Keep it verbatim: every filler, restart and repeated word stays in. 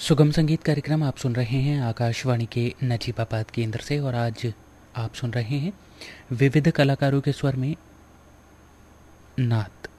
सुगम संगीत कार्यक्रम आप सुन रहे हैं आकाशवाणी के नजीबाबाद केंद्र से। और आज आप सुन रहे हैं विविध कलाकारों के स्वर में नात।